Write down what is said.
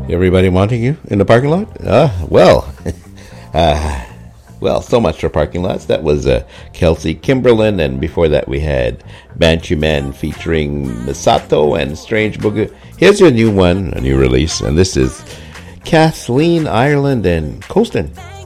Everybody wanting you in the parking lot? Well, so much for parking lots. That was Kelsey Kimberlin, and before that we had Banshee Man featuring Misato and Strange Boogie. Here's your new one, a new release, and this is Kathleen Ireland and Colston.